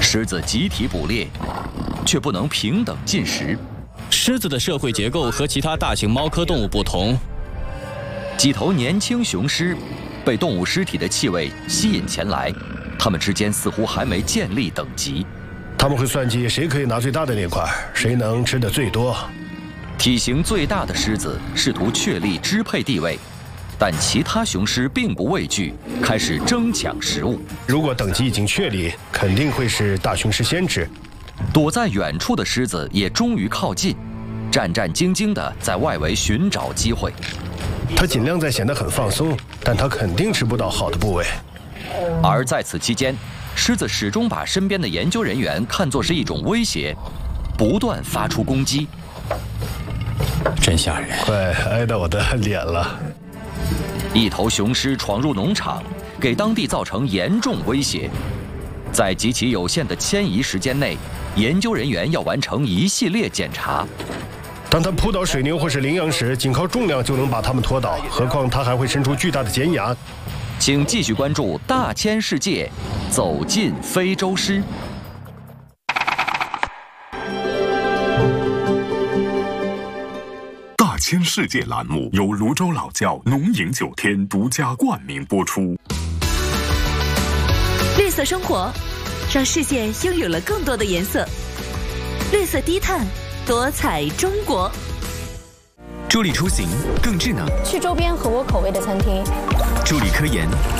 狮子集体捕猎，却不能平等进食。 狮子的社会结构和其他大型猫科动物不同。 几头年轻雄狮被动物尸体的气味吸引前来，它们之间似乎还没建立等级。 他们会算计谁可以拿最大的那块，谁能吃得最多。 体型最大的狮子试图确立支配地位，但其他雄狮并不畏惧，开始争抢食物。 如果等级已经确立，肯定会是大雄狮先吃。 躲在远处的狮子也终于靠近，战战兢兢地在外围寻找机会。 它尽量在显得很放松，但它肯定吃不到好的部位。 而在此期间，狮子始终把身边的研究人员看作是一种威胁，不断发出攻击。 真吓人！ 快挨到我的脸了！ 一头雄狮闯入农场，给当地造成严重威胁。在极其有限的迁移时间内，研究人员要完成一系列检查。 当它扑倒水牛或是羚羊时，仅靠重量就能把它们拖倒，何况它还会伸出巨大的尖牙。 请继续关注《大千世界》，走进非洲狮。 大千世界栏目由泸州老窖龙吟9天独家冠名播出。 绿色生活，让世界拥有了更多的颜色。绿色低碳，多彩中国。 助力出行更智能， 去周边合我口味的餐厅。 助力科研